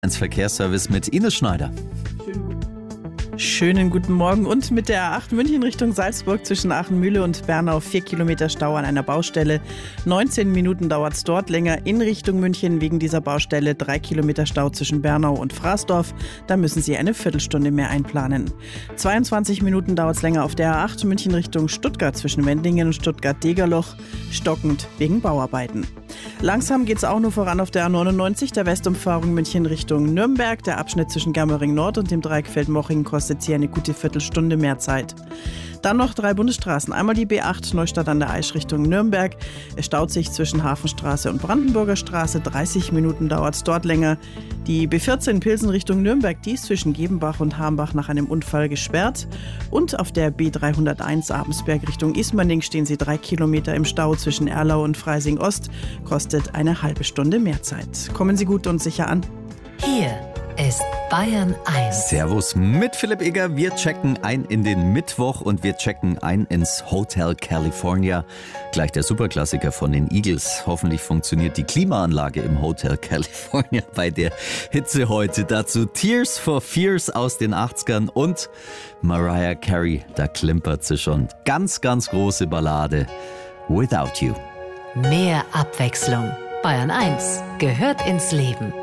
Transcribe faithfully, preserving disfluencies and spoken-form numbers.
ins Verkehrsservice mit Ines Schneider. Schönen guten Morgen. Und mit der A acht München Richtung Salzburg zwischen Aachenmühle und Bernau vier Kilometer Stau an einer Baustelle. neunzehn Minuten dauert es dort länger in Richtung München wegen dieser Baustelle. drei Kilometer Stau zwischen Bernau und Fraßdorf. Da müssen Sie eine Viertelstunde mehr einplanen. zweiundzwanzig Minuten dauert es länger auf der A acht München Richtung Stuttgart zwischen Wendlingen und Stuttgart-Degerloch. Stockend wegen Bauarbeiten. Langsam geht es auch nur voran auf der A neunundneunzig, der Westumfahrung München Richtung Nürnberg. Der Abschnitt zwischen Germering Nord und dem Dreieckfeld Moching kostet hier eine gute Viertelstunde mehr Zeit. Dann noch drei Bundesstraßen. Einmal die B acht Neustadt an der Aisch Richtung Nürnberg. Es staut sich zwischen Hafenstraße und Brandenburger Straße. dreißig Minuten dauert es dort länger. Die B vierzehn Pilsen Richtung Nürnberg, die ist zwischen Gebenbach und Hambach nach einem Unfall gesperrt. Und auf der B dreihunderteins Abensberg Richtung Ismaning stehen sie drei Kilometer im Stau zwischen Erlau und Freising Ost. Kostet eine halbe Stunde mehr Zeit. Kommen Sie gut und sicher an. Hier ist Bayern eins. Servus mit Philipp Egger. Wir checken ein in den Mittwoch und wir checken ein ins Hotel California. Gleich der Superklassiker von den Eagles. Hoffentlich funktioniert die Klimaanlage im Hotel California bei der Hitze heute. Dazu Tears for Fears aus den achtzigern und Mariah Carey. Da klimpert sie schon. Ganz, ganz große Ballade. Without You. Mehr Abwechslung. Bayern eins gehört ins Leben.